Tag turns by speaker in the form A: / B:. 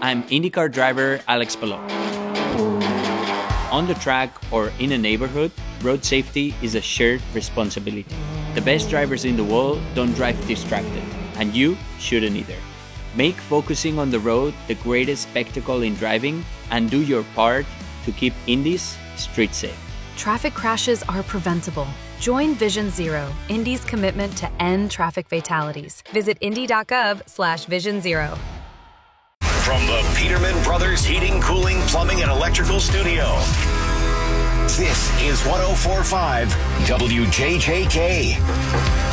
A: I'm IndyCar driver Alex Palou. On the track or in a neighborhood, road safety is a shared responsibility. The best drivers in the world don't drive distracted, and you shouldn't either. Make focusing on the road the greatest spectacle in driving, and do your part to keep Indy's street safe.
B: Traffic crashes are preventable. Join Vision Zero, Indy's commitment to end traffic fatalities. Visit indy.gov/Vision Zero.
C: From the Peterman Brothers Heating, Cooling, Plumbing, and Electrical Studio, this is 104.5 WJJK.